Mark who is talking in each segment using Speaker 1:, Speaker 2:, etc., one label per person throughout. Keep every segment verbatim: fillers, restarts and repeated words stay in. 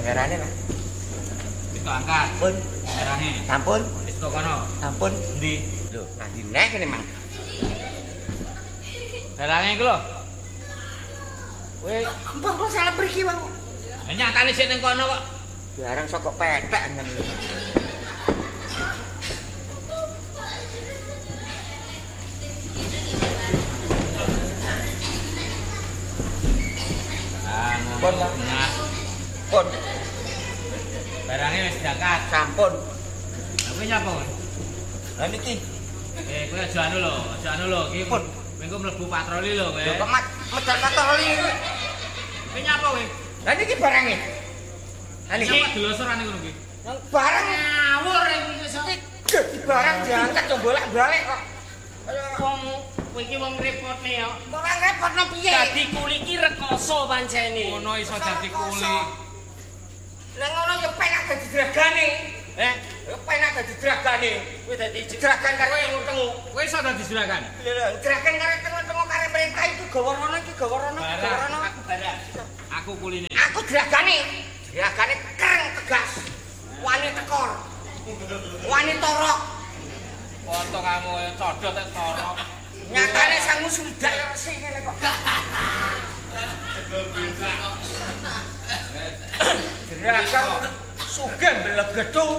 Speaker 1: Bayarane, Mas.
Speaker 2: Kita angkat.
Speaker 1: Pun.
Speaker 2: Bayarane.
Speaker 1: Sampun.
Speaker 2: Wis kok kono.
Speaker 1: Sampun.
Speaker 2: Endi?
Speaker 1: Lho, nanti nek kene, Mang.
Speaker 2: Bayarane iku lho. Kowe
Speaker 1: Mbah kok salah mriki, Bang.
Speaker 2: nyatane sik ning kono kok.
Speaker 1: Barang saka petek nang lho. Pun,
Speaker 2: nah,
Speaker 1: pun.
Speaker 2: barangnya wis diangkat.
Speaker 1: Sampun.
Speaker 2: Lah kowe nyapa kowe?
Speaker 1: Lah niki.
Speaker 2: Eh, kowe aja anu lho, aja anu lho, iki
Speaker 1: Pun.
Speaker 2: mengko mlebu patroli lho kowe.
Speaker 1: Lho kok mat medal patroli.
Speaker 2: Kowe nyapa kowe?
Speaker 1: Lah niki barange. Lah niki
Speaker 2: Nyapa dilosor ane ngono iki?
Speaker 1: barang
Speaker 2: Ngawur iki wis
Speaker 1: dadi barang diangkat kok bolak-balik kok.
Speaker 3: Wong kowe iki wong repotne ya.
Speaker 1: Kok ora repotno piye?
Speaker 3: Dadi kuli iki rekoso pancene.
Speaker 2: ngono iso dadi kuli.
Speaker 1: Lah ngono ya penak dadi dragane.
Speaker 3: Eh,
Speaker 1: Ya penak dadi dragane.
Speaker 3: kowe dadi
Speaker 1: Dragan karo tengok-tengok.
Speaker 2: Kowe iso dadi juragan.
Speaker 1: Lho lho, dragan karo tengok-tengok karo perintah itu gawa rono iki gawa rono iki gawa rono.
Speaker 2: Aku barang. Aku kuline.
Speaker 1: Aku dragane. Dragane keren tegas. Wani tekor. Wani torok.
Speaker 2: Foto kamu codot tek torok.
Speaker 1: Nyatane sangu sudah ya resik ngene kok. Dragan sugih belek gedung.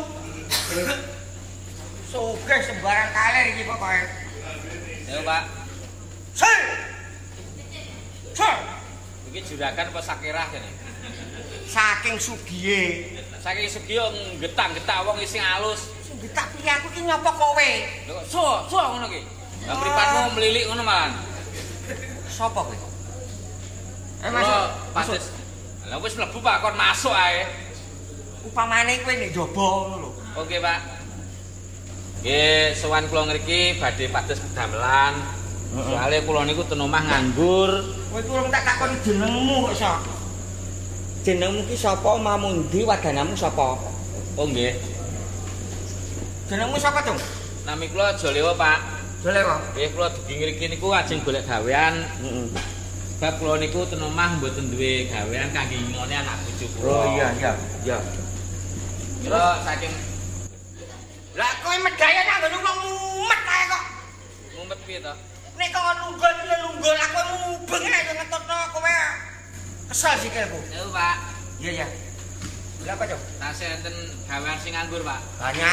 Speaker 1: Sugih sembarang kalir iki pokoke.
Speaker 2: Ayo, Pak.
Speaker 1: Sir. Sir.
Speaker 2: Iki juragan apa sakirah kene?
Speaker 1: Saking sugihe.
Speaker 2: Saking segi yo getang-getang wong sing alus.
Speaker 1: Sing ditak piye aku iki nyapa kowe?
Speaker 2: Lho kok so, so ngono ki. Lah mripatmu melilik ngono malan.
Speaker 1: Sopo kowe? Eh
Speaker 2: Mas,
Speaker 1: masuk.
Speaker 2: pates. Lah wis mlebu Pak kon masuk ae.
Speaker 1: Upamane kowe nek njaba ngono lho.
Speaker 2: Oke, Pak. Nggih, sowan kula ngriki badhe pados damelan. Soale kula niku ten omah nganggur.
Speaker 1: Kowe iki urung tak takoni jenengmu kok iso. Jenengmu ki sapa, omamu ndi, wadanamu sapa?
Speaker 2: Oh nggih.
Speaker 1: Jenengmu sapa, Cung?
Speaker 2: Nami kula Jolewo, Pak.
Speaker 1: Jolewo.
Speaker 2: Nggih, kula dugi ngriki niku ajeng golek gawean.
Speaker 1: Heeh.
Speaker 2: Sebab kula niku ten omah mboten duwe gawean kangge ngone anak bojo kula.
Speaker 1: Oh iya, iya, iya.
Speaker 2: Kula saking
Speaker 1: Lah kowe medaya nang nggon wong mumet ae kok.
Speaker 2: mumet piye to?
Speaker 1: Nek kok lunggul piye lunggul aku mubeng ae yo ngetutno kowe. Kesel sikilku.
Speaker 2: Ayo, Pak.
Speaker 1: Iya, iya. Lha apa, Cung?
Speaker 2: Tasih enten gawean sing nganggur, Pak.
Speaker 1: Banyak.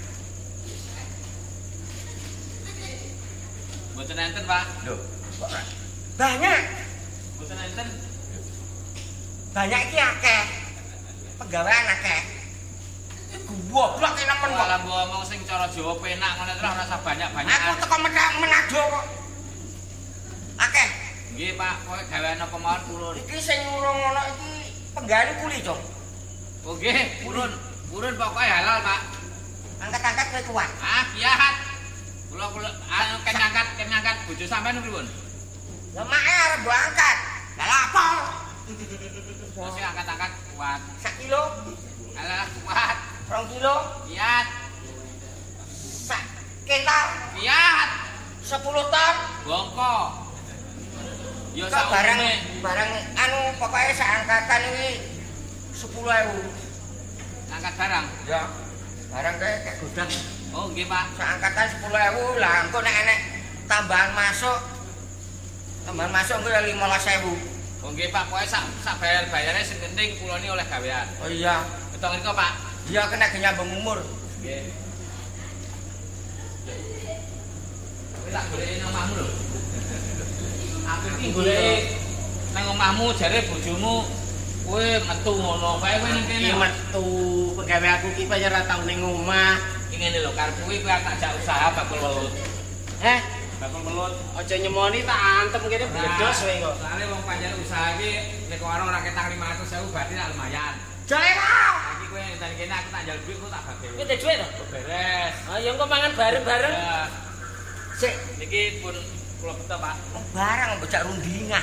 Speaker 2: Mboten enten, Pak.
Speaker 1: Loh, kok ora? Banyak.
Speaker 2: Mboten enten.
Speaker 1: Banyak iki akeh. Penggawean akeh. Goblok ki nemen kok.
Speaker 2: Malah mbok omong sing cara Jawa penak ngono terus ora usah banyak-banyak.
Speaker 1: Aku teko Manado kok. Akeh.
Speaker 2: Nggih, Pak. Kowe gawean apa mawon purun.
Speaker 1: Iki sing urung ngono iki penggawean kuli, Cung.
Speaker 2: Oh nggih, purun. Purun pokoke halal, Pak.
Speaker 1: Angkat-angkat kowe kuat.
Speaker 2: Ah, biat. Kula kula anu ken ngangkat, ken ngangkat bojo sampean pripun?
Speaker 1: Lah make arep mbok angkat. Lah lha apa?
Speaker 2: Terus angkat-angkat kuat.
Speaker 1: Sak kilo,
Speaker 2: Alah, kuat.
Speaker 1: rong kilo,
Speaker 2: Biat.
Speaker 1: sak kental,
Speaker 2: Biat.
Speaker 1: sepuluh ton.
Speaker 2: Bongko. Yo
Speaker 1: Kok
Speaker 2: sak
Speaker 1: barang
Speaker 2: umume.
Speaker 1: barang anu pokoknya sak angkatan iki sepuluh ribu.
Speaker 2: Angkat barang.
Speaker 1: Ya. Barang kayak kayak gudang.
Speaker 2: Oh nggih, Pak.
Speaker 1: Sak angkatan sepuluh ribu lah engko nek enek tambahan masuk. Tambahan masuk engko ya lima belas ribu.
Speaker 2: Oh nggih, Pak. Pokoke sak sak bayar-bayare sing penting kula ni oleh gawean.
Speaker 1: Oh iya.
Speaker 2: Ketong niko, Pak.
Speaker 1: Iya kena nyambung umur.
Speaker 2: Nggih. Kowe tak goleki nang omahmu lho. Aku iki goleki nang omahmu jare bojomu kowe metu ngono. Kae kowe ning kene.
Speaker 3: iki metu pegawe aku iki pancen ora tau ning omah.
Speaker 2: Iki ngene lho, karepku kuwi kowe tak jak usaha bakul welut.
Speaker 3: Eh,
Speaker 2: Bakul welut.
Speaker 3: aja nyemoni tak antem kene bledos kowe kok.
Speaker 2: Soale wong panjen usaha iki nek warung ora ketang lima ratus ribu berarti tak lumayan.
Speaker 1: Jolewo.
Speaker 2: Iki kowe entar kene aku tak njal duit kok tak bagi.
Speaker 3: Kowe ndek dhuwit to?
Speaker 2: Beres.
Speaker 3: Ah, ya engko mangan bareng-bareng.
Speaker 2: Ya,
Speaker 1: Sik,
Speaker 2: niki pun kula beto, Pak.
Speaker 1: barang bocah rundingan.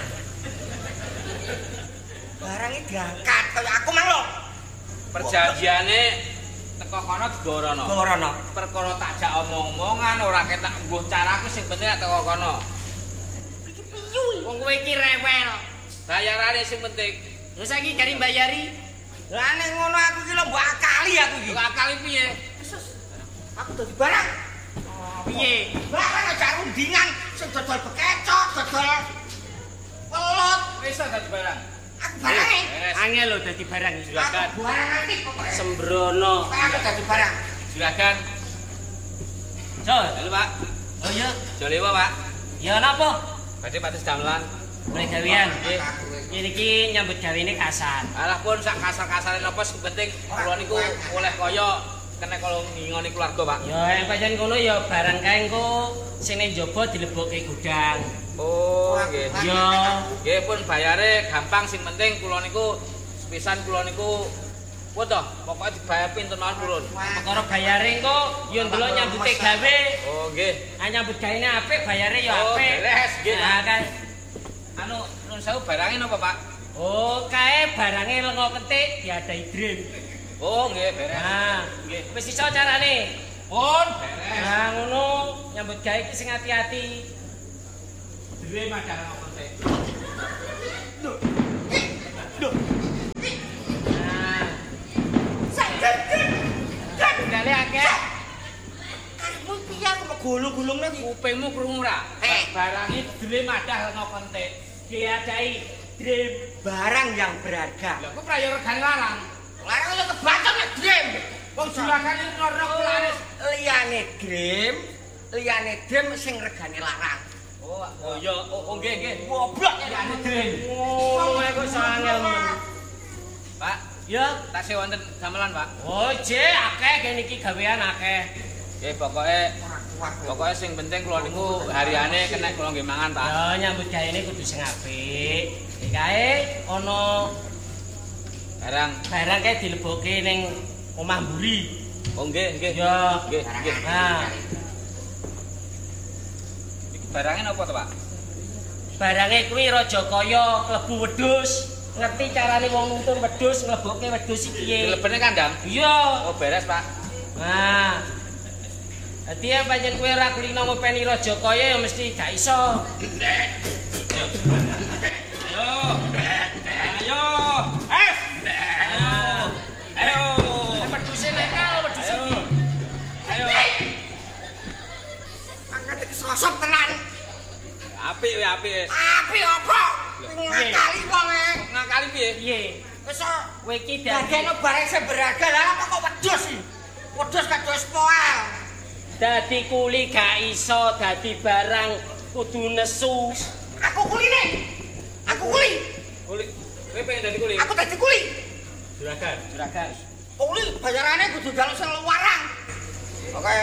Speaker 1: Barang iki diangkat kaya aku mang lho.
Speaker 2: Perjanjiane teko kono digorono.
Speaker 1: Gorono.
Speaker 2: Perkara tak jak omong-omongan ora ketak nggo caraku sing penting nek teko kono.
Speaker 1: Iki piyu?
Speaker 3: Wong kowe iki rewel.
Speaker 2: Bayarane sing penting.
Speaker 3: Wis saiki jari mbayari.
Speaker 1: Lah nek ngono aku iki lho mbok akali aku iki.
Speaker 2: Kok akali piye?
Speaker 1: Aku dadi barang.
Speaker 3: Piye?
Speaker 1: Barang aja rundingan sing dodol bekecot, dodol welut.
Speaker 2: Wis dadi barang.
Speaker 1: Aku barange.
Speaker 3: Angel lho dadi barang juragan.
Speaker 1: Aku barang antik pokoke.
Speaker 3: Sembrono.
Speaker 1: Aku dadi barang.
Speaker 2: Juragan.
Speaker 4: Jol.
Speaker 2: Halo, Pak.
Speaker 4: Oh iya.
Speaker 2: Jolewa, Pak.
Speaker 4: Ya napa?
Speaker 2: Badhe patus damelan.
Speaker 4: Mulai gawean.
Speaker 2: Nggih.
Speaker 4: Ini ki nyambut gawe ini kasar.
Speaker 2: Alah pun sak kasar-kasare napa sing penting kula niku oleh kaya kena kalau ngingoni keluarga, Pak.
Speaker 4: Ya yang pancen kono ya barang kae engko sing ning njaba dilebokke gudang.
Speaker 2: Oh, nggih.
Speaker 4: Ya.
Speaker 2: Nggih pun bayare gampang sing penting kula niku sepisan kula niku apa to? Pokoke dibayar pinten mawon purun.
Speaker 4: Perkara bayare engko ya ndelok nyambute gawe.
Speaker 2: Oh, nggih.
Speaker 4: Ah nyambut gawene apik, bayare ya
Speaker 2: Oh,
Speaker 4: apik.
Speaker 2: beres, nggih.
Speaker 4: Nah, kan.
Speaker 2: Anu nun sewu barange napa, Pak?
Speaker 4: Oh, kae barange lenga ketik diadahi dream.
Speaker 2: Oh, nggih, beres.
Speaker 4: Nah,
Speaker 2: Nggih.
Speaker 4: wis iso carane.
Speaker 2: Pun beres.
Speaker 4: Nah, ngono nyambut gawe iki sing ati-ati.
Speaker 2: Dhewe madang kok penting.
Speaker 4: Nah,
Speaker 2: Gale akeh.
Speaker 1: Aku piye aku mau gulung-gulung lagi.
Speaker 2: Kupingmu krungu ra?
Speaker 1: Eh.
Speaker 2: Barange dhewe madah lenga penting.
Speaker 4: diadahi dream.
Speaker 1: Barang yang berharga.
Speaker 2: Lah kok prayo regane larang?
Speaker 1: Larang yo kebacok nek dream.
Speaker 2: Wong juragan iki ngono planis.
Speaker 1: Liyane dream, liyane dream sing regane larang.
Speaker 2: Oh, oh iya, oh, oh nggih nggih.
Speaker 1: Goblok
Speaker 2: Liyane dream.
Speaker 4: Oh, kok sangel men.
Speaker 2: Pak,
Speaker 4: Ya.
Speaker 2: tasih wonten gamelan, Pak.
Speaker 4: Oh, je akeh kene iki gawean akeh.
Speaker 2: Nggih, pokoke pokoke sing penting kula niku hariane kena kula nggih mangan, Pak.
Speaker 4: Ya nyambut gaene kudu sing apik. Iki kae ana
Speaker 2: Barang.
Speaker 4: barang kae dilebokke ning omah mburi.
Speaker 2: Oh nggih, nggih.
Speaker 4: Ya.
Speaker 2: Nggih, nggih.
Speaker 4: Nah,
Speaker 2: Iki barange napa to, Pak?
Speaker 4: barange kuwi Rajakaya klebu wedhus. Ngerti carane wong nuntun wedhus nglebokke wedhus iki piye?
Speaker 2: Dilebene kandang.
Speaker 4: Iya.
Speaker 2: Oh, beres, Pak.
Speaker 4: Nah. Dadi ya pancen kowe ora kulino ngopeni Rajakaya ya mesti gak iso.
Speaker 2: Ayo. Ayo. Eh. Ayo. Ayo.
Speaker 4: Wedhuse nekal wedhus iki.
Speaker 2: Ayo.
Speaker 1: Angkat iki sosok tenan.
Speaker 2: Apik wae apik.
Speaker 1: Api apa? Ngakali wong e.
Speaker 2: Ngakali piye?
Speaker 4: Piye?
Speaker 1: Wis
Speaker 4: Kowe iki dadi
Speaker 1: dadekno barang sing berharga lah apa kok wedhus iki? Wedhus kados poal.
Speaker 4: dadi kuli gak iso dadi barang kudu nesu.
Speaker 1: Aku kuline. Aku kuli.
Speaker 2: Kulit. Kowe pengen dadi kulit?
Speaker 1: Aku dadi kuli.
Speaker 2: Juragan.
Speaker 4: Juragan.
Speaker 1: Kuli bayarane kudu jaluk sing luarang. Oke.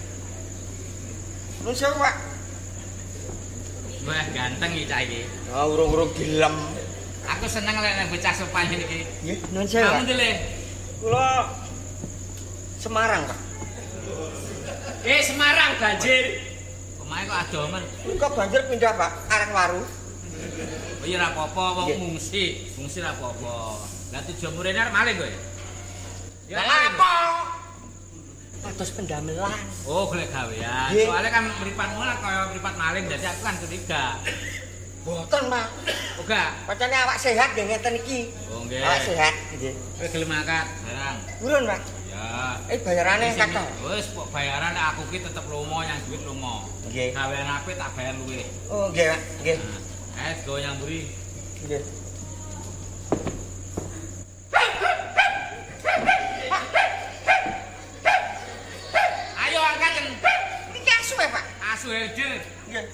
Speaker 1: Nun sewu, Pak.
Speaker 2: Wah, ganteng iki cah iki.
Speaker 1: Ah, urung-urung dilem.
Speaker 2: Aku seneng lek nek bocah sopan iki.
Speaker 1: Nggih, nun sewu.
Speaker 2: Kamu ndele.
Speaker 1: Kula Semarang, Pak.
Speaker 4: Eh Semarang banjir.
Speaker 2: Omahe kok adomen.
Speaker 1: Kok banjir pindah, Pak? Arek waru.
Speaker 2: Oh iya ora apa-apa, wong
Speaker 1: Nggih.
Speaker 2: ngungsi. Ngungsi ora apa-apa. Lah tujuan murene arep malih kowe. Ya
Speaker 1: Lah
Speaker 2: malih.
Speaker 1: apa? Pados pendamelan.
Speaker 2: Oh, golek gawean.
Speaker 1: Nggih.
Speaker 2: Soalnya kan mripatmu lah kaya mripat maling, jadi aku kan curiga.
Speaker 1: Boten, Pak.
Speaker 2: Oh enggak?
Speaker 1: Pancene awak sehat nggih ngeten iki.
Speaker 2: Oh nggih.
Speaker 1: Awak sehat nggih.
Speaker 2: Kowe gelem akad barang.
Speaker 1: Burun, Pak.
Speaker 2: Ya.
Speaker 1: Eh bayarane
Speaker 2: Di sini,
Speaker 1: kata.
Speaker 2: Wis kok bayaran nek aku ki tetep lomo yang duit lomo.
Speaker 1: Nggih.
Speaker 2: Gawean apik tak bayar luwih.
Speaker 1: Oh, nggih, Pak. Nggih.
Speaker 2: Nah, es go yang buri.
Speaker 1: Nggih.
Speaker 2: Ayo angkaten.
Speaker 1: Iki asu ya, Pak.
Speaker 2: Asu ede.
Speaker 1: Nggih.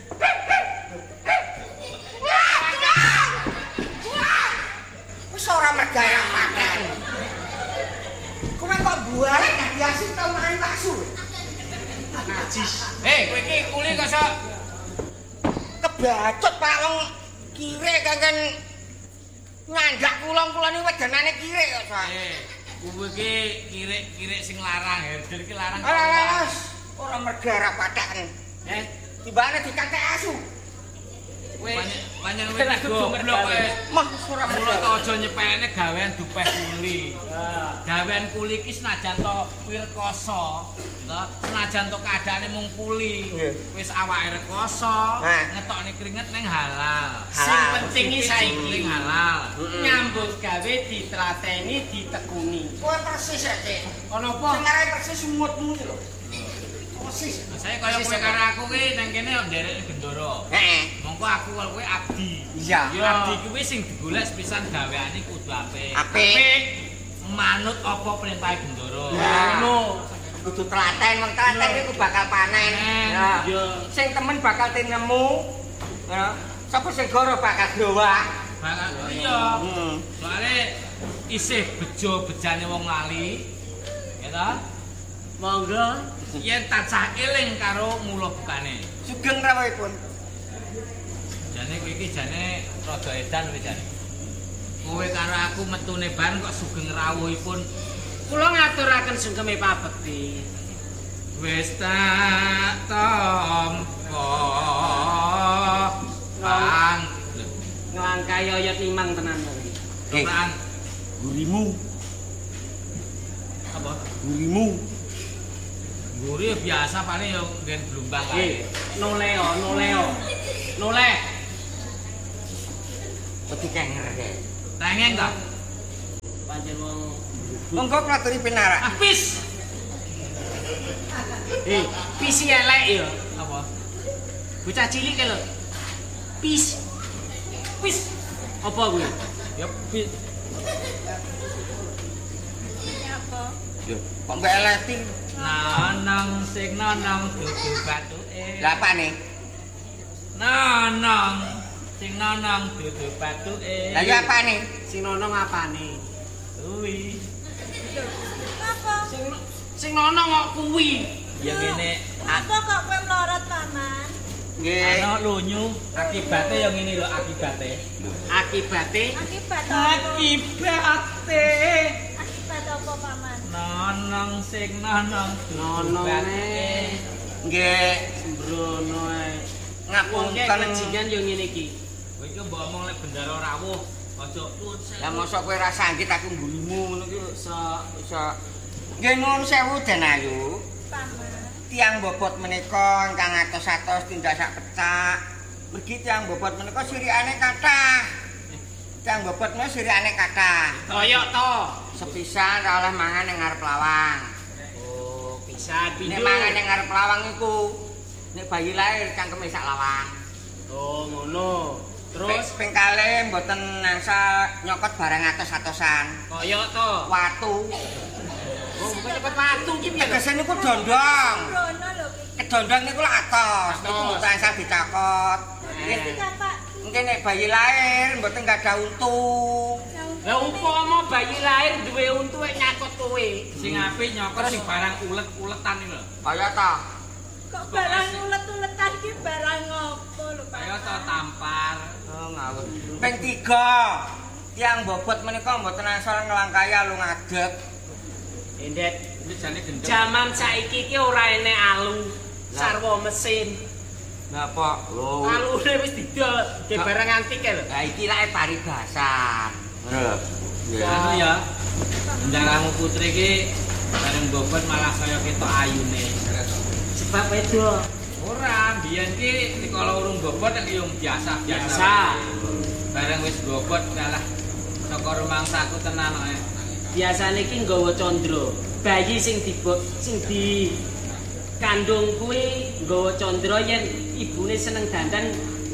Speaker 1: Wis ora mergaya paten. Kowe kok bualan gak diasu tau makan bakso. Najis.
Speaker 2: Hei, kowe iki kuli kok sok
Speaker 1: Kebacut Pak wong kire kangen nyandak kulon-kulon iki wedanane kire kok, Pak.
Speaker 2: Eh, kowe iki kirik-kirik sing larang, herder iki larang.
Speaker 1: Alas, ora mergaya paten.
Speaker 2: Eh,
Speaker 1: Tibane dikantek asu.
Speaker 2: Kowe panjang kowe goblok kowe.
Speaker 1: Mah ora
Speaker 2: Mula to aja nyepelne gawean dupeh kuli. Gawean kuli iki senajan to wirkoso, to senajan to keadaane mung kuli. Wis awake rekoso, ngetokne keringet ning halal.
Speaker 3: Sing penting iki saiki
Speaker 2: halal.
Speaker 3: nyambut gawe ditrateni ditekuni.
Speaker 1: Kowe persis ya, Cik.
Speaker 3: Ana apa?
Speaker 1: Sing arep persis semutmu iki lho. Persis.
Speaker 2: Saya kaya kowe karo aku ki nang kene nderek gendoro.
Speaker 1: Heeh.
Speaker 2: Mongko aku karo kowe abdi.
Speaker 1: Iya.
Speaker 2: Ya abdi kuwi sing digolek sepisan gaweane kudu apik.
Speaker 1: Apik.
Speaker 2: Manut apa perintah gendoro.
Speaker 1: Ngono. Kudu telaten, wong telaten iku bakal panen. Ya. Sing temen bakal tinemu. Ya. Sapa sing goro bakal growah.
Speaker 2: Bakal iya.
Speaker 1: Hmm.
Speaker 2: Soale isih bejo-bejane wong lali. Ya ta?
Speaker 3: Monggo.
Speaker 2: Yen tansah eling karo mula bukane.
Speaker 1: Sugeng rawuhipun.
Speaker 2: Jane kowe iki jane rada edan kowe jane. Kowe karo aku metune ban kok sugeng rawuhipun.
Speaker 3: Kula ngaturaken sungkeme pabekti.
Speaker 2: Wis tak tampa bang
Speaker 3: Nglangkai oyot limang tenan kowe.
Speaker 2: Kepraan
Speaker 1: Gurimu,
Speaker 2: apa?
Speaker 1: gurimu.
Speaker 2: Guri biasa paling yo nggen blumbang kae.
Speaker 3: Eh, noleo, noleo. Noleh.
Speaker 1: Wedi kenger ke.
Speaker 2: Tengeng ta?
Speaker 3: Pancen wong
Speaker 1: Monggo klaturi pinarak.
Speaker 2: Ah pis.
Speaker 3: Eh, pisi elek ya.
Speaker 2: Apa?
Speaker 3: Bocah cilik ke lho. Pis. Pis. Apa kuwi?
Speaker 2: Ya pis.
Speaker 1: Yo, kok mbek eleti.
Speaker 2: Nanang sing nanang dudu batuke.
Speaker 1: Lah apane?
Speaker 2: Nanang sing nanang dudu batuke.
Speaker 1: Lah ya apane?
Speaker 3: Sing nonong apane?
Speaker 2: Kuwi.
Speaker 3: Sing sing nonong kok kuwi.
Speaker 2: Ya ngene.
Speaker 5: Apa kok kowe mlorot, Paman?
Speaker 1: Nggih.
Speaker 2: Ana lunyu akibate ya ngene lho akibate.
Speaker 3: Akibate
Speaker 5: Akibat apa?
Speaker 3: akibate
Speaker 5: Akibat apa, Paman?
Speaker 2: Nanang sing nanang dudu
Speaker 3: nonong
Speaker 2: batuke.
Speaker 1: Nggih.
Speaker 3: sembrono ae. Wong
Speaker 1: Ngapunten.
Speaker 3: kejingan yo ngene iki.
Speaker 2: Kowe iki mbok omong lek bendara rawuh aja nuwun sewu.
Speaker 1: Lah mosok kowe ra sanggit aku nggulimu ngono ki
Speaker 3: Iso
Speaker 1: iso. Nggih nuwun sewu Den Ayu.
Speaker 5: Paman.
Speaker 1: Tiang bobot menika ingkang atos-atos tindak sak pecak. Mergi tiang bobot menika sirikane kathah. Tiang bobot menika sirikane kathah.
Speaker 3: koyok to.
Speaker 1: Sepisan ra oleh mangan ning ngarep lawang.
Speaker 3: Oh, pisan
Speaker 1: Nek
Speaker 3: pindho.
Speaker 1: mangan ning ngarep lawang iku nek bayi lair cangkeme sak lawang.
Speaker 3: Oh, ngono.
Speaker 1: Terus
Speaker 3: Terus
Speaker 1: ping kalih mboten nasa nyokot barang atos-atosan.
Speaker 3: koyok to.
Speaker 1: Watu.
Speaker 3: Oh, bukan cepet watu iki piye?
Speaker 1: Tegese niku dondong.
Speaker 5: Sembrono lho iki.
Speaker 1: Kedondong niku lak atos, niku
Speaker 3: Atos.
Speaker 1: mboten asal dicakot.
Speaker 5: Iki kan, Pak.
Speaker 1: Mungkin nek bayi lair mboten gadah untu.
Speaker 3: Lah umpama bayi lahir duwe untu nek nyakot kowe.
Speaker 2: Sing apik nyokot sing barang ulet-uletan iki lho.
Speaker 1: Kaya ta?
Speaker 5: Kok barang ulet-uletan iki barang apa lho, Pak?
Speaker 2: Kaya ta tampar.
Speaker 1: Oh ngawur. Ping tiga. Tiang bobot menika mboten asal nglangkai alung adeg.
Speaker 3: Endet,
Speaker 2: Iki jane gendeng.
Speaker 3: jaman saiki iki ora enek alu, sarwa mesin.
Speaker 1: Napa? Oh.
Speaker 3: Alune wis didol, di barang antik lho.
Speaker 1: Lah iki lak paribasan. Ngono.
Speaker 2: Anu ya. Ndaramu putri iki bareng bobot malah kaya ketok ayune.
Speaker 3: Sebab wedo.
Speaker 2: Ora, biyen ki kalau urung bobot nek yo biasa
Speaker 3: Biasa.
Speaker 2: Bareng wis bobot kalah saka rumangsaku tenan ae.
Speaker 3: Biasane iki nggawa condro. Bayi sing dibo sing di kandung kuwi nggawa condro yen ibune seneng dandan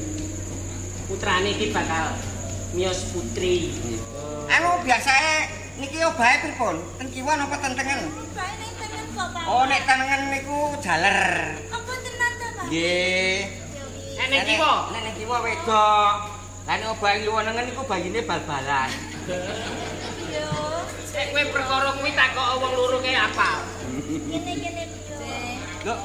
Speaker 3: putrane iki bakal miyos putri.
Speaker 1: Anu biasae niki obahe pripun? Ten kiwa napa ten tengen?
Speaker 5: Bae ning tengen kok, Pak.
Speaker 1: Oh nek tengen niku jaler.
Speaker 5: Apa tenan ta, Pak?
Speaker 1: Nggih.
Speaker 3: Eh nek kiwa,
Speaker 1: Nek nek kiwa wedok. Lah nek obahe kiwa nengen niku bayine bal-balan.
Speaker 5: Yo.
Speaker 3: nek kowe perkara kuwi takok wong loro kae apa?
Speaker 5: Kene-kene piye?
Speaker 1: Lho.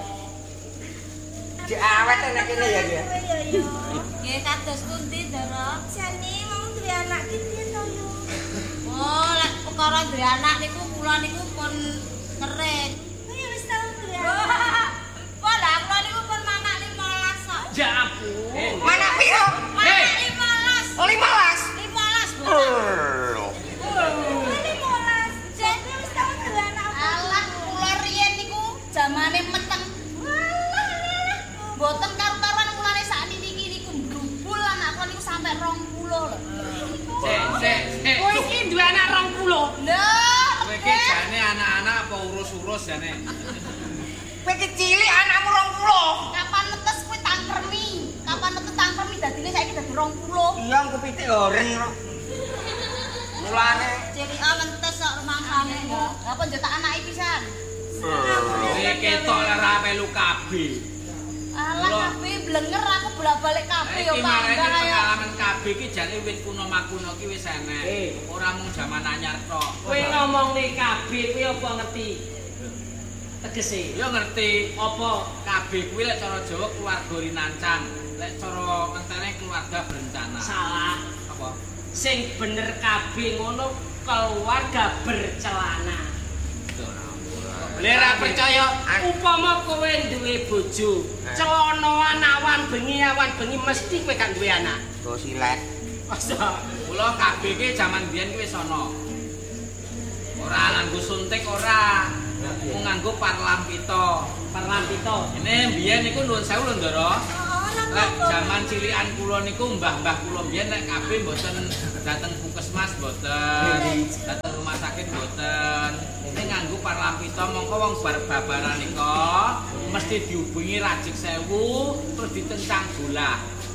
Speaker 1: Di awet nek kene ya ya.
Speaker 5: Yo yo. Nggih kados pundi, Ndara? Jane wong duwe anak ki piye to yo? Oh, lek perkara duwe anak niku kula niku pun keren. Oh ya wis tau duwe anak. Wah, lah kula niku pun manak lima belas kok.
Speaker 3: Ya ampun.
Speaker 1: Mana piro?
Speaker 2: urus-urus jane.
Speaker 1: Kowe iki cilik anakmu rong puluh.
Speaker 5: Kapan netes kowe tangkremi? Kapan netes tangkremi dadine saiki dadi rong puluh.
Speaker 1: Iya engko pitik oren kok. Mulane
Speaker 5: Cilik nentes kok rumangsane ya. Lah kok nyetak anake pisan.
Speaker 2: Kowe ketok lek ra melu kabeh.
Speaker 5: Alah kabeh blenger aku bolak-balik kabeh yo
Speaker 2: Iki
Speaker 5: Pak.
Speaker 2: marane pengalaman kabeh iki jane wit kuno makuno iki wis enek. Ora mung jaman anyar tok.
Speaker 3: Kowe ngomongne kabeh kuwi apa ngerti? Tegese.
Speaker 2: Ya ngerti apa kabeh kuwi lek cara Jawa keluarga rinancang. Lek cara mentene keluarga berencana.
Speaker 3: Salah.
Speaker 2: Apa?
Speaker 3: Sing bener kabeh ngono keluarga bercelana. Lera percaya upama kowe duwe bojo, celana awan bengi awan bengi mesti kowe gak duwe anak.
Speaker 1: go silet.
Speaker 3: Masa
Speaker 2: Kula kabeh iki jaman biyen kuwi wis ana. Ora nganggo suntik ora. Mung nganggo parlampita.
Speaker 3: parlampita.
Speaker 2: Ini biyen niku nuwun sewu lho, Ndara. Lek jaman cilikan kula niku mbah-mbah kula biyen nek kabeh mboten dateng puskesmas mboten, dateng rumah sakit mboten. Ini nganggo parlampita mongko wong bar babaran nika mesti dihubungi Rajik Sewu terus ditencang bolah.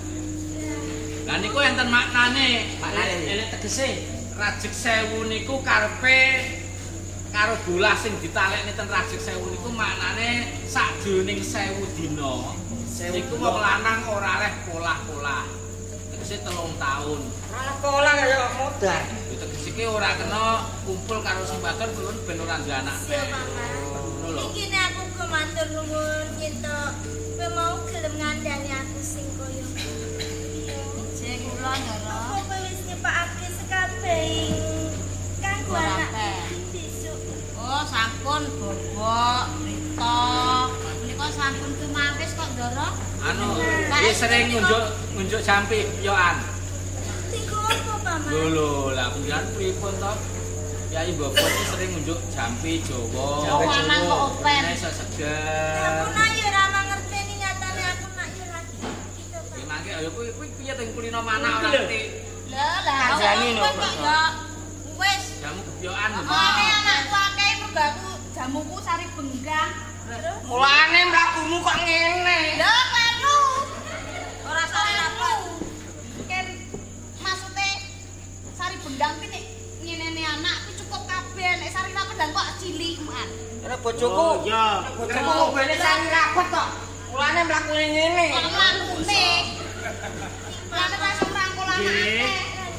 Speaker 2: Lah niku enten maknane,
Speaker 3: Maknane enek tegese.
Speaker 2: Rajik Sewu niku karepe karo bolah sing ditalekne ten Rajik Sewu niku maknane sakjroning sewu dina niku wong lanang ora leh polah-polah. Tegese telung taun.
Speaker 1: Ora pola kaya modar.
Speaker 2: Tegese iki ora kena kumpul karo sing wadon kulun ben ora duwe anak.
Speaker 5: Siap, Paman. Iki nek aku ke matur nuwun nyento kowe mau gelem ngandani aku sing koyo. Sing kula Ndara. Aku kowe wis nyepakake sekabeh kanggo anak besok. Oh, sampun bobok, Rita. Menika sampun tumawis kok Ndara.
Speaker 2: Anu, iki sering ngunjuk ngunjuk jampi yoan.
Speaker 5: Tiku apa, Paman?
Speaker 2: Lho lho, lah pian pripun to? Kyai Bobot iki sering ngunjuk jampi Jawa.
Speaker 5: Jawa lanang kok open.
Speaker 2: Nek iso seger.
Speaker 5: Aku nak yo ora mangerteni nyatane aku nak yo lagi. Gitu, Pak.
Speaker 2: Iki mangke ayo kuwi kuwi piye teng kulino mana ora ngerti.
Speaker 5: Lah lah,
Speaker 1: Kanjani lho,
Speaker 5: kok yo wis.
Speaker 2: Jamu gebyokan lho.
Speaker 5: Ane anakku akeh mergaku jamuku sari benggang. Terus
Speaker 1: Mulane mlakumu kok ngene.
Speaker 5: lho kleru. Ora sare apa. Ken maksude sari benggang ki nek ngene anak ku cukup kabeh nek sari rapedang kok cilik man.
Speaker 1: Nek bojoku,
Speaker 3: Oh iya.
Speaker 1: bojoku ngobene sari rapet kok. Mulane mlakune ngene.
Speaker 5: Kok mlakune. Mulane langsung rangkul anake.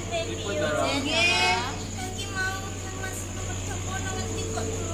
Speaker 5: Nggih. Iki mau Mas Medok ono ngerti kok dulu.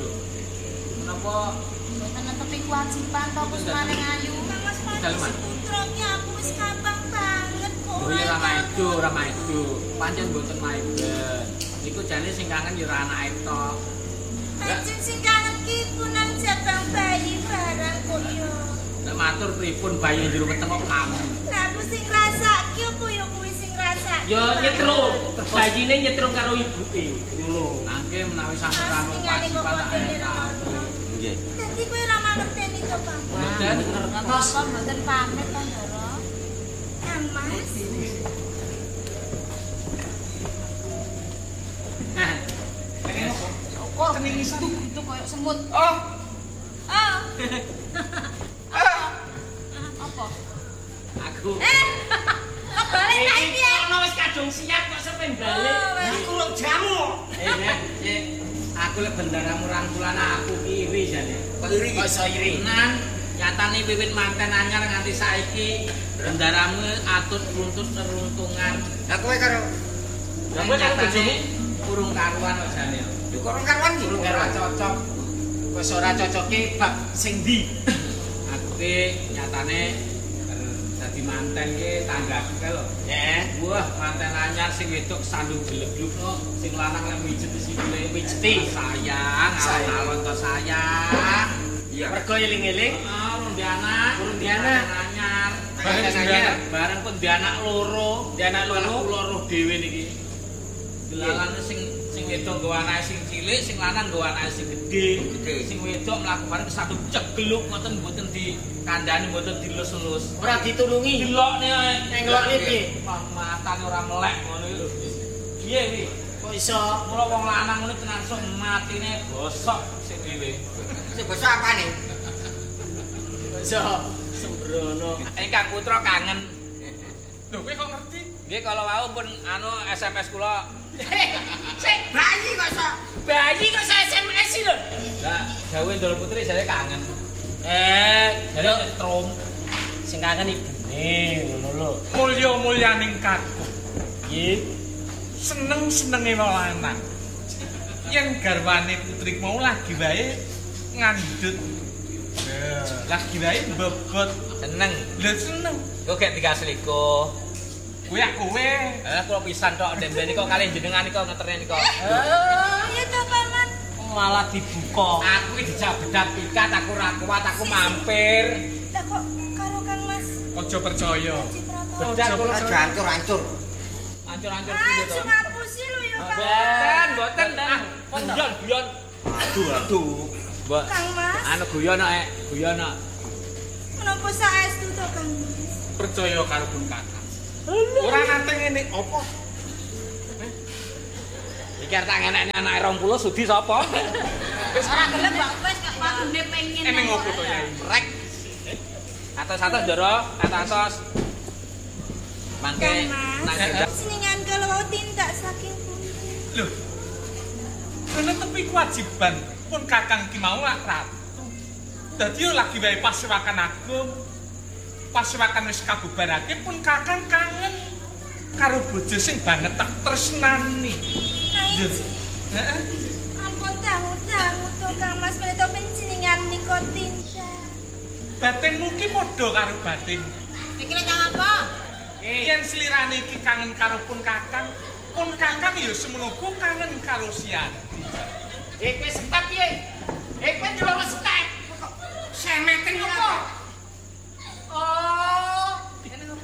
Speaker 2: Menapa
Speaker 5: Mboten netepi kewajiban to Gus maning ayu. Mas
Speaker 2: Dalman.
Speaker 5: putra ki aku wis gampang banget kok.
Speaker 2: Oh ya ramah itu, ramah itu. Pancen mboten maiden. Iku jane sing kangen ya ora anake tok.
Speaker 5: Pancen sing kangen ki punang jabang bayi barang kok yo.
Speaker 2: Nek matur pripun bayi jero weteng kok kamu.
Speaker 5: Lah aku sing ngrasake opo yo kuwi sing ngrasake.
Speaker 3: Yo nyetrum, bayine nyetrum karo ibuke. Ngono.
Speaker 2: Nangke menawi sampe karo kewajiban tahu.
Speaker 1: Nggih.
Speaker 5: Dadi kowe ora mangerteni to, Pak.
Speaker 2: Mboten
Speaker 5: Terus mboten pamit to, Ndara. Mas. Kok tening itu itu koyo semut.
Speaker 1: Oh,
Speaker 5: Oh. Apa?
Speaker 2: aku
Speaker 5: Eh. Kok balik saiki ya?
Speaker 3: Ono wis kadung siap kok sampean balik.
Speaker 1: aku lho jamu.
Speaker 2: eh nek eh, aku lek bendaramu rangkulan aku ki iri jane.
Speaker 1: Kok iri?
Speaker 2: Kok iso iri? Nan nyatane wiwit manten anyar nganti saiki bendaramu atut runtut neruntungan.
Speaker 1: Lah kowe karo
Speaker 2: Lah kowe karo bojomu urung karuan kok jane.
Speaker 1: yo karo karuan iki.
Speaker 2: Urung ora cocok. Wis ora cocoke bab sing ndi? Aku ki nyatane eh, dadi manten ki tanggaku kae lho.
Speaker 1: Ya.
Speaker 2: Wah, manten anyar sing wedok sandung gelebluk no, sing lanang lek mijet sikile mijeti. Sayang, alon-alon to sayang.
Speaker 1: Iya.
Speaker 3: Mergo eling-eling
Speaker 2: Ah, urung di anak,
Speaker 3: Urung di anak.
Speaker 2: anyar.
Speaker 3: Bareng
Speaker 2: Bareng
Speaker 3: di anak.
Speaker 2: bareng pun di anak loro.
Speaker 3: Di anak loro.
Speaker 2: Kula roh dhewe niki. Delalane sing sing wedok nggawa anake sing cilik, sing lanang nggawa anake sing gedhe.
Speaker 1: Gedhe.
Speaker 2: Sing wedok mlaku bareng kesatu cegluk ngoten mboten dikandhani mboten dilus-lus.
Speaker 3: ora ditulungi.
Speaker 2: Delokne ae.
Speaker 3: Ngelokne piye?
Speaker 2: Wah, matane ora melek ngono iki lho. Piye iki? Kok
Speaker 3: Kok iso
Speaker 2: mula wong lanang ngene tenan sok matine gosok sik dhewe.
Speaker 1: Sing basa apane?
Speaker 3: iso sembrono.
Speaker 2: Ingkang putra kangen.
Speaker 6: Lho kowe kok ngerti?
Speaker 2: Nggih kalau wau pun anu S M S kula.
Speaker 1: Sik bayi kok sok.
Speaker 3: Bayi kok saya S M S lho.
Speaker 2: Lah, gawe ndol putri jare kangen.
Speaker 3: Eh,
Speaker 2: Jare setrum.
Speaker 3: sing kangen ibune ngono lho.
Speaker 6: Mulya-mulyaning kakung.
Speaker 3: Nggih.
Speaker 6: Seneng-senenge wong lanang. Yen garwane putri mau lagi wae ngandut. Ya, lagi wae bobot.
Speaker 2: Seneng.
Speaker 6: Lha seneng.
Speaker 2: Kok gak dikasliku.
Speaker 6: Kowe kowe.
Speaker 2: Eh kula pisan tok ndembe nika kalih jenengan nika ngeterne nika.
Speaker 5: Ya to paman.
Speaker 3: Malah dibuka.
Speaker 2: Aku iki dijabedat pikat aku ra kuat aku mampir.
Speaker 5: Lah kok karo Kang Mas
Speaker 6: Aja percaya.
Speaker 5: Ciprata.
Speaker 2: Bedat kula
Speaker 1: Aja hancur-hancur.
Speaker 2: ancur-ancur
Speaker 5: Ah,
Speaker 2: piye to.
Speaker 5: ngapusi lho ya Pak.
Speaker 2: Boten, boten. Ah, guyon, guyon.
Speaker 1: Aduh, aduh.
Speaker 2: Mbok
Speaker 5: Kang Mas,
Speaker 2: anu guyon nek, guyon nek.
Speaker 5: menapa saestu to Kang Mas?
Speaker 6: Percaya karo pun kakak. Ora nate ngene apa?
Speaker 2: Iki arep tak ngenekne anake rong puluh sudi sapa?
Speaker 6: Wis
Speaker 5: Ora gelem Pak, wis kok padune pengen.
Speaker 6: eneng opo to Yai?
Speaker 2: Rek. Atos-atos Joro, atos-atos. Mangke
Speaker 5: Kang
Speaker 2: nang
Speaker 5: Mas,
Speaker 2: gendak.
Speaker 5: seningan kalau tindak saking pundi?
Speaker 6: Lho. Kene tepi kewajiban pun kakang ki mau lak ratu. Dadi yo lagi wae Pasewakan Agung. Pasewakan wis kabubarake pun kakang kangen karo bojo sing banget tak tresnani. Yo. Heeh.
Speaker 5: Ampun dangu-dangu to Kang Mas, menika penjenengan nika tindak.
Speaker 6: Batinmu ki padha karo batin.
Speaker 5: Iki lek apa?
Speaker 6: Yen slirane iki kangen karo pun kakang, pun kakang ya semono kangen karo Sianti.
Speaker 2: Eh kowe step piye? Eh kowe delok step.
Speaker 1: Semeten apa?
Speaker 2: Oh, ngene opo?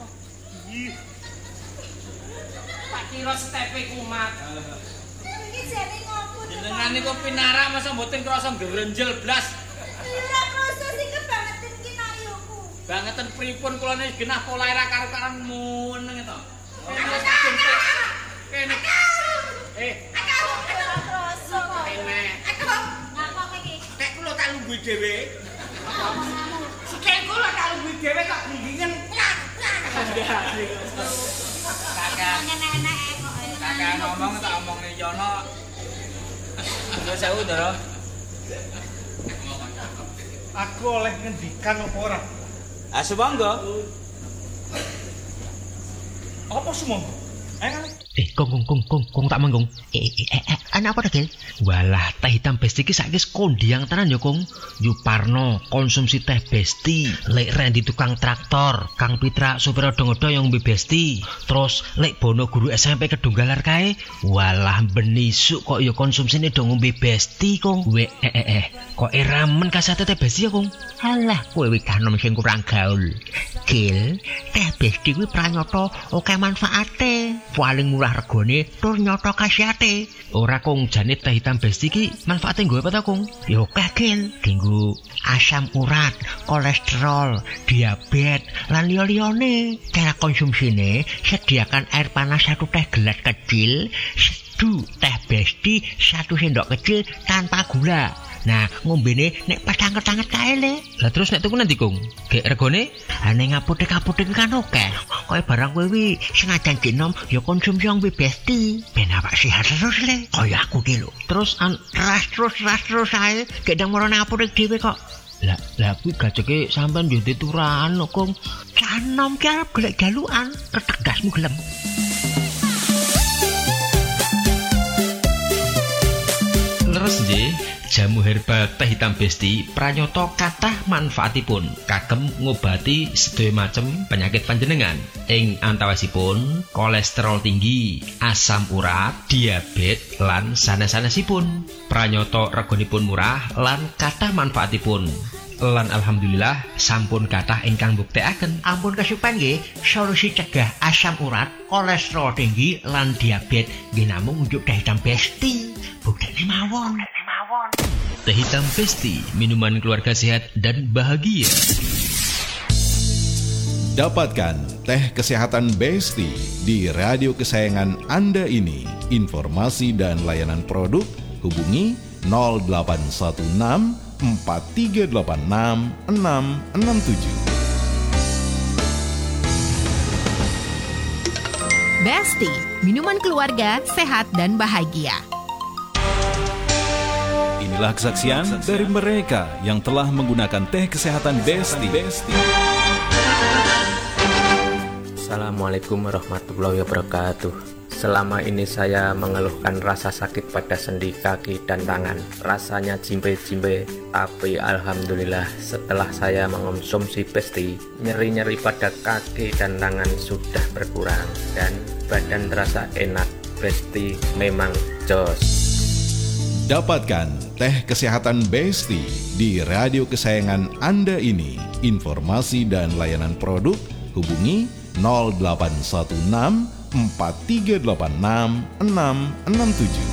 Speaker 2: Tak kira stepe kumat.
Speaker 5: Iki jane ngopo to?
Speaker 2: Jenengan niku pinara masa mboten krasa ngrenjel blas.
Speaker 5: Ora krasa sing kebangetan ki nayoku.
Speaker 2: Bangeten pripun kula nek genah polahe ra karo-karan muneng to. Kene. Eh,
Speaker 5: Ora krasa kok.
Speaker 2: kene.
Speaker 5: Napa kowe iki?
Speaker 1: Nek kula tak lungguhi dhewe. Sikil kula tak lungguhi dhewe tak gingingen.
Speaker 2: Kakak,
Speaker 5: Enak-enak kok.
Speaker 2: kakak ngomong tak omongne Yono. Yo sewu, Ndoro.
Speaker 6: Aku oleh ngendikan apa ora?
Speaker 2: Ah, sumangga.
Speaker 6: Apa semua? Eh kali.
Speaker 7: Eh, kong kong kong kong kong tak manggung. Eh, eh, eh, eh, ana apa Gil? Walah, teh hitam besti iki saiki kondiang tenan ya, Kong. Yuparno konsumsi teh besti. Lek Randy tukang traktor, Kang Pitra supir odong-odong yang ngombe besti. Terus lek Bono guru S M P kedunggalar kae, walah benisuk kok ya konsumsine do ngombe besti, Kong. We eh eh eh, kok ramen kasate teh besti ya, Kong? Halah, kowe wis kanom sing kurang gaul. Gil, teh besti kuwi pranyata oke manfaate. Paling murah regane tur nyata khasiate. Ora Kong, jane teh hitam besti iki manfaate nggo apa ta, Kong? Ya akeh Gil, kanggo asam urat, kolesterol, diabetes, lan liya-liyane. Cara konsumsine sediakan air panas satu teh gelas kecil, seduh teh besti satu sendok kecil tanpa gula. Nah, ngombene nek pas anget-anget kae le. Lah terus nek tuku nanti, Kong? Gek regane? Ha ning apotek-apotek kan akeh. Koe barang kowe wi senajan genom ya konsumsi wong besti. Ben awak sehat terus le. Kaya aku ki lho. Terus an ras terus ras terus ae gek ndang marane apotek dhewe kok. Lah, lah kuwi gajeke sampean yo dituran kok, Kong. Canom ki arep golek galukan, ketegasmu gelem. Leres nggih, jamu herbal teh hitam besti pranyata kathah manfaatipun kagem ngobati sedaya macem penyakit panjenengan. Ing antawisipun kolesterol tinggi, asam urat, diabetes lan sanes-sanesipun. Pranyata reganipun murah lan kathah manfaatipun. Lan alhamdulillah sampun kathah ingkang mbuktekaken ampun kesupen nggih solusi cegah asam urat, kolesterol tinggi lan diabetes nggih namung njuk teh hitam besti. Buktine mawon. Teh hitam besti, minuman keluarga sehat dan bahagia.
Speaker 8: Dapatkan Teh Kesehatan Besti di radio kesayangan Anda ini. Informasi dan layanan produk hubungi nol delapan satu enam empat tiga delapan enam enam enam tujuh.
Speaker 9: Besti, minuman keluarga sehat dan bahagia.
Speaker 10: Inilah kesaksian dari mereka yang telah menggunakan teh kesehatan Besti.
Speaker 11: Assalamualaikum warahmatullahi wabarakatuh. Selama ini saya mengeluhkan rasa sakit pada sendi kaki dan tangan. Rasanya jimbe-jimbe, tapi alhamdulillah setelah saya mengonsumsi Besti, nyeri-nyeri pada kaki dan tangan sudah berkurang dan badan terasa enak. Besti memang jos.
Speaker 8: Dapatkan teh kesehatan Besti di radio kesayangan Anda ini. Informasi dan layanan produk hubungi nol delapan satu enam empat tiga delapan enam enam enam tujuh.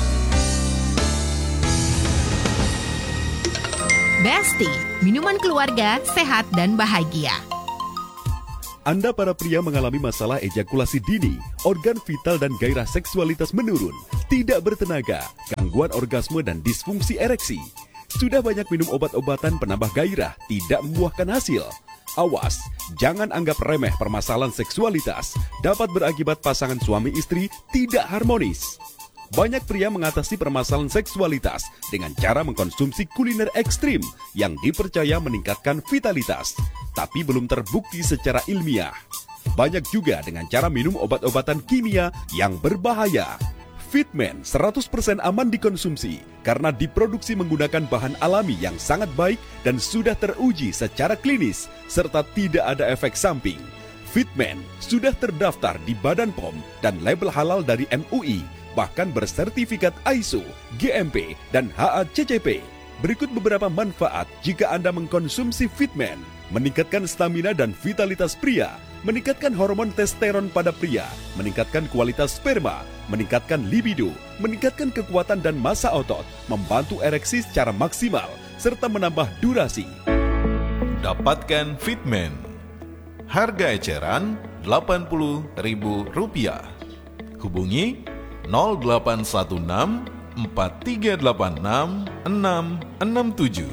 Speaker 9: Besti, minuman keluarga sehat dan bahagia.
Speaker 12: Anda para pria mengalami masalah ejakulasi dini, organ vital dan gairah seksualitas menurun, tidak bertenaga, gangguan orgasme dan disfungsi ereksi. Sudah banyak minum obat-obatan penambah gairah, tidak membuahkan hasil. Awas, jangan anggap remeh permasalahan seksualitas, dapat berakibat pasangan suami istri tidak harmonis. Banyak pria mengatasi permasalahan seksualitas dengan cara mengkonsumsi kuliner ekstrim yang dipercaya meningkatkan vitalitas, tapi belum terbukti secara ilmiah. Banyak juga dengan cara minum obat-obatan kimia yang berbahaya. Fitman seratus persen aman dikonsumsi karena diproduksi menggunakan bahan alami yang sangat baik dan sudah teruji secara klinis serta tidak ada efek samping. Fitman sudah terdaftar di Badan P O M dan label halal dari M U I, bahkan bersertifikat I S O, G M P, dan H A C C P. Berikut beberapa manfaat jika Anda mengkonsumsi Fitman. Meningkatkan stamina dan vitalitas pria, meningkatkan hormon testosteron pada pria, meningkatkan kualitas sperma, meningkatkan libido, meningkatkan kekuatan dan massa otot, membantu ereksi secara maksimal, serta menambah durasi.
Speaker 8: Dapatkan Fitman. Harga eceran delapan puluh ribu rupiah. Hubungi nol delapan satu enam empat tiga delapan enam enam enam tujuh.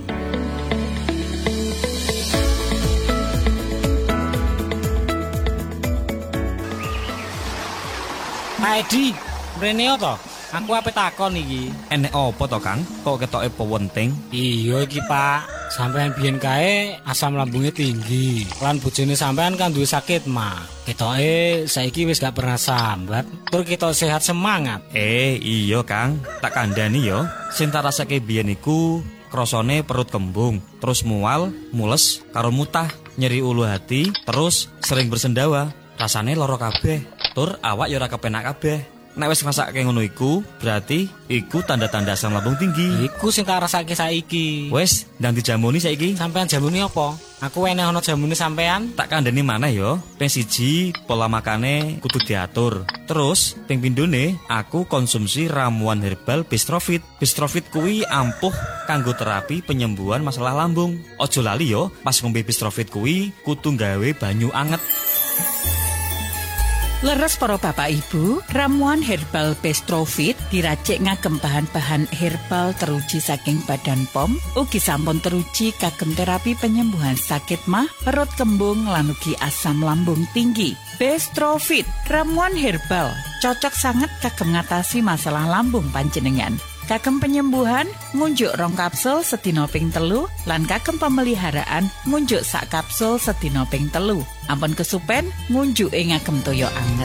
Speaker 13: Pak Edi, mrene to? Aku ape takon iki.
Speaker 14: Enek opo to, Kang? Kok ketoke penting?
Speaker 13: Iya iki, Pak. Sampeyan biyen kae asam lambungnya tinggi. Lan bojone sampeyan kan duwe sakit mah. Ketoke saiki wis gak pernah sambat. Tur ketok sehat semangat.
Speaker 14: Eh, iya, Kang. Tak kandhani yo. Sing tak rasake biyen iku krasane perut kembung, terus mual, mules, karo mutah, nyeri ulu hati, terus sering bersendawa. Rasane loro kabeh, tur awak ya ora kepenak kabeh. Nek wis ngrasake ngono iku, berarti iku tanda-tanda asam lambung tinggi.
Speaker 13: Iku sing tak rasake saiki.
Speaker 14: Wis, ndang dijamuni saiki.
Speaker 13: Sampean jamuni apa? Aku enek ana jamune sampean.
Speaker 14: Tak kandhani maneh ya. Ping siji, pola makane kudu diatur. Terus, ping pindhone, aku konsumsi ramuan herbal Bestrofit. Bestrofit kuwi ampuh kanggo terapi penyembuhan masalah lambung. Ojo lali yo, pas ngombe Bestrofit kuwi kudu gawe banyu anget.
Speaker 15: Leres para bapak ibu, ramuan herbal Bestrofit diracik ngagem bahan-bahan herbal teruji saking Badan P O M, ugi sampun teruji kagem terapi penyembuhan sakit mah, perut kembung lan ugi asam lambung tinggi. Bestrofit, ramuan herbal, cocok sangat kagem ngatasi masalah lambung panjenengan. Kagem penyembuhan, ngunjuk rong kapsul sedina ping telu, lan kagem pemeliharaan, ngunjuk sak kapsul sedina ping telu. Ampun kesupen, ngunjuk ing ngagem toya anget.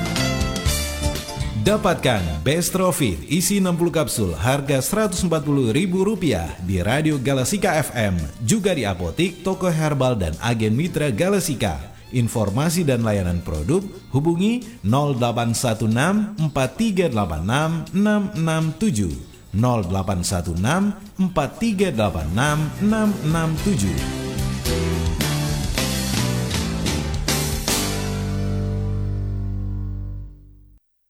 Speaker 8: Dapatkan Bestrofit isi enam puluh kapsul harga seratus empat puluh ribu rupiah di Radio Galasika F M, juga di apotik, toko herbal, dan agen mitra Galasika. Informasi dan layanan produk hubungi nol delapan satu enam empat tiga delapan enam enam enam tujuh, nol delapan satu enam empat tiga delapan enam enam enam tujuh.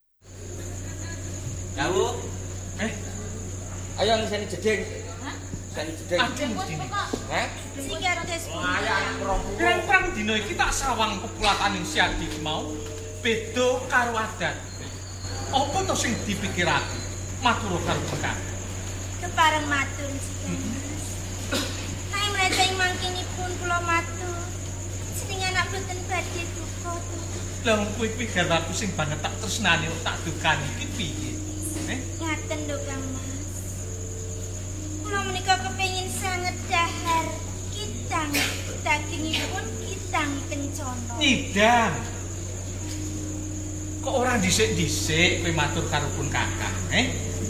Speaker 2: Dawu. Eh. Ayo ngiseni jeding. Hah?
Speaker 6: Aduh mestine.
Speaker 1: Heh?
Speaker 5: Sing kados
Speaker 6: Pirang-pirang dina iki tak sawang pepulataning si Adi mau beda karo adat. Apa to sing dipikirake? Matur karo Kakang.
Speaker 5: kepareng matur sih. Nang mrene mangkinipun kula matur. Seneng anak boten badhe duka.
Speaker 6: Lah kuwi kuwi garwaku sing banget tak tresnani tak dukani iki piye? Eh?
Speaker 5: Ngaten lho Kang Mas. Kula menika kepengin sanget dahar kitang dagingipun kitang kencana.
Speaker 6: Nidang. Kok ora dhisik-dhisik kowe matur karo pun Kakang, eh?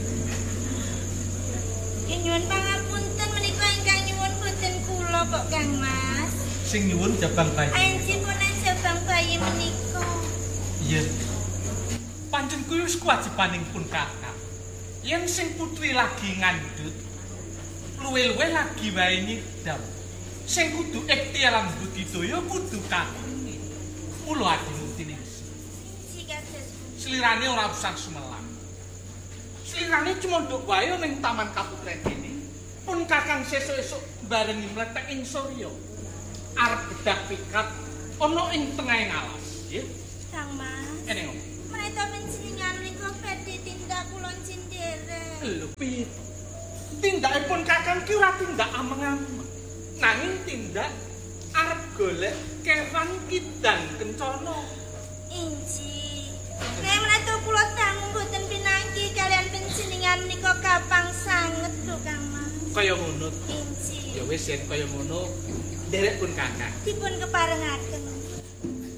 Speaker 5: Nyuwun pangapunten menika ingkang nyuwun boten kula kok Kang Mas.
Speaker 6: Sing nyuwun jabang bayi.
Speaker 5: Anjipun jabang bayi menika.
Speaker 6: Iya. Pancen kuwi wis kewajibaning pun Kakang. Yen sing putri lagi ngandhut, luwe-luwe lagi wae nyidam. Sing kudu ikhtiar lan budidaya kudu Kakang. Mula adimu tining. Slirane ora usah sumelang. Slirane cuma nduk wae ning taman kaputren kene. Pun Kakang sesuk-esuk barengi mletek ing Surya. Arep bedak pikat ana ing tengahing alas, nggih.
Speaker 5: Kang Mas.
Speaker 6: Kene ngomong.
Speaker 5: Menawa panjenengan menika badhe tindak kula cinderek.
Speaker 6: Lho piye? Tindakipun Kakang ki ora tindak ameng-ameng. Nanging tindak arep golek kewan kidang kencana.
Speaker 5: Inji. Nek menawa kula dangu mboten pinangki kalian panjenengan menika kapang sanget lho Kang Mas.
Speaker 6: Kaya ngono.
Speaker 5: Inji.
Speaker 6: Ya wis yen kaya ngono, nderek pun Kakang.
Speaker 5: Dipun keparengaken.